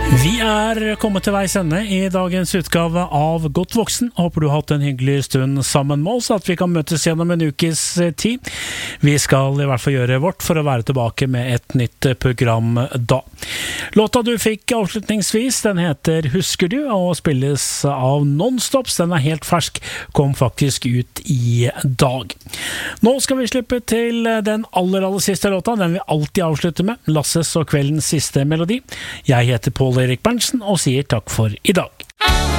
Vi kommet til veis ende I dagens utgave av Godt voksen. Håper du har hatt en hyggelig stund sammen med oss, at vi kan møtes gjennom en ukes tid. Vi skal I hvert fall gjøre vårt for å være tilbake med et nytt program da. Låta du fikk avslutningsvis, den heter Husker du, og spilles av Nonstops. Den helt fersk, kom faktisk ut I dag. Nå skal vi slippe til den aller siste låta, den vi alltid avslutter med, Lasses og kveldens siste melodi. Jeg heter Paul Erik Berntsen og sier takk for I dag.